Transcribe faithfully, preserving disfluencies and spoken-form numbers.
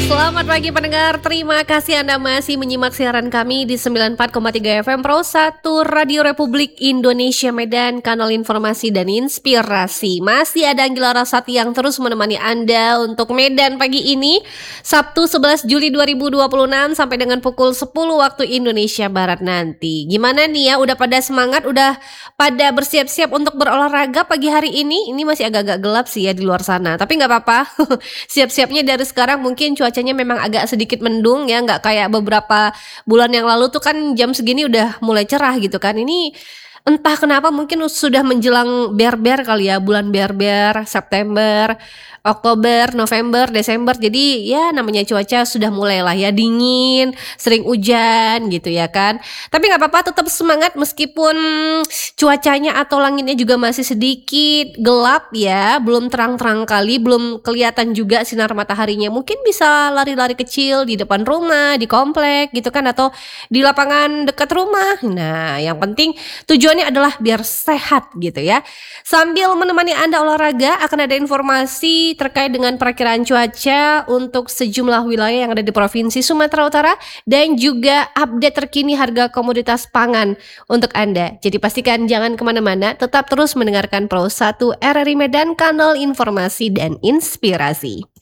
Selamat pagi pendengar, terima kasih Anda masih menyimak siaran kami di sembilan puluh empat koma tiga F M Pro satu Radio Republik Indonesia Medan, kanal informasi dan inspirasi. Masih ada Anggila Rasati yang terus menemani Anda untuk Medan pagi ini, Sabtu sebelas Juli dua ribu dua puluh enam sampai dengan pukul sepuluh waktu Indonesia Barat nanti. Gimana nih ya, udah pada semangat, udah pada bersiap-siap untuk berolahraga pagi hari ini? Ini masih agak-agak gelap sih ya di luar sana, tapi nggak apa-apa. Siap-siapnya dari sekarang, mungkin cuacanya memang agak sedikit mendung ya, nggak kayak beberapa bulan yang lalu tuh kan jam segini udah mulai cerah gitu kan. Ini entah kenapa mungkin sudah menjelang ber-ber kali ya, bulan ber-ber, September, Oktober, November, Desember. Jadi ya namanya cuaca sudah mulai lah ya dingin, sering hujan gitu ya kan. Tapi nggak apa-apa, tetap semangat meskipun cuacanya atau langitnya juga masih sedikit gelap ya, belum terang-terang kali, belum kelihatan juga sinar mataharinya. Mungkin bisa lari-lari kecil di depan rumah, di komplek gitu kan, atau di lapangan dekat rumah. Nah, yang penting tujuannya adalah biar sehat gitu ya. Sambil menemani Anda olahraga, akan ada informasi terkait dengan perakiraan cuaca untuk sejumlah wilayah yang ada di Provinsi Sumatera Utara dan juga update terkini harga komoditas pangan untuk Anda. Jadi pastikan jangan kemana-mana, tetap terus mendengarkan Pro satu R R I Medan, kanal informasi dan inspirasi.